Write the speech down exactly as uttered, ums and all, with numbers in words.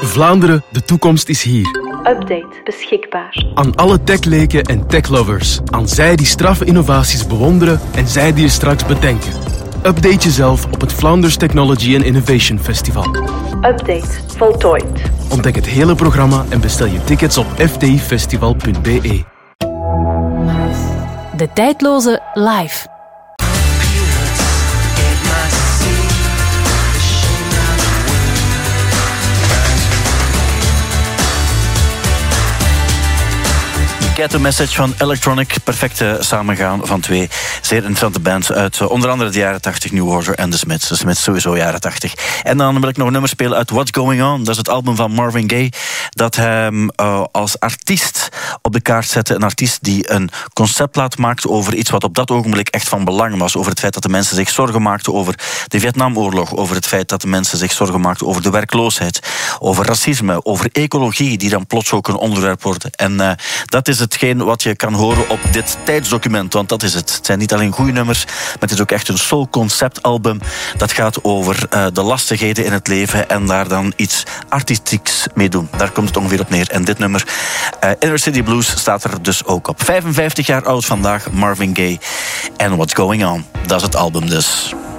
Vlaanderen, de toekomst is hier. Update beschikbaar. Aan alle techleken en techlovers. Aan zij die straffe innovaties bewonderen en zij die je straks bedenken. Update jezelf op het Flanders Technology and Innovation Festival. Update voltooid. Ontdek het hele programma en bestel je tickets op f t i festival punt b e. De tijdloze live. Get the Message van Electronic. Perfecte samengaan van twee zeer interessante bands uit uh, onder andere de jaren tachtig, New Order en The Smiths. The Smiths sowieso jaren tachtig. En dan wil ik nog een nummer spelen uit What's Going On. Dat is het album van Marvin Gaye. Dat hem uh, als artiest op de kaart zette. Een artiest die een conceptplaat maakte over iets wat op dat ogenblik echt van belang was. Over het feit dat de mensen zich zorgen maakten over de Vietnamoorlog. Over het feit dat de mensen zich zorgen maakten over de werkloosheid. Over racisme. Over ecologie, die dan plots ook een onderwerp wordt. En uh, dat is hetgeen wat je kan horen op dit tijdsdocument. Want dat is het. Het zijn niet alleen goede nummers, maar het is ook echt een soul conceptalbum. Dat gaat over uh, de lastigheden in het leven en daar dan iets artistieks mee doen. Daar komt het ongeveer op neer. En dit nummer, uh, Inner City Blues, staat er dus ook op. vijfenvijftig jaar oud vandaag, Marvin Gaye. En What's Going On. Dat is het album dus.